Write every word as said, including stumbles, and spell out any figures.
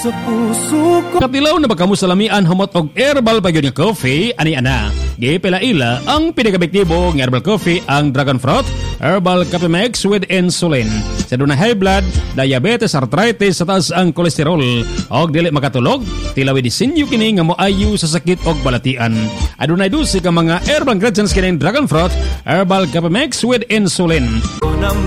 sa puso ko. Katilaw na baka mo salamian humot og herbal pa gyud nga coffee ani ana. Gipila ila ang pinakabektibo nga herbal coffee ang Dragon Fruit Herbal Coffee Mix with insulin. Sa dunay high blood, diabetes, arthritis, sa taas ang kolesterol og dili makatulog, tilawi disenyo kini nga moayo sa sakit og balatian. Adunay dusi ka mga herbal ingredients kining Dragon Fruit Herbal Coffee Mix with insulin.